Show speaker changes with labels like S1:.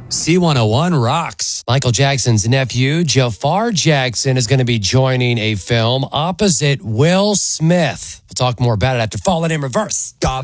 S1: C101 rocks. Michael Jackson's nephew, Jafar Jackson, is going to be joining a film opposite Will Smith. We'll talk more about it after Falling in Reverse.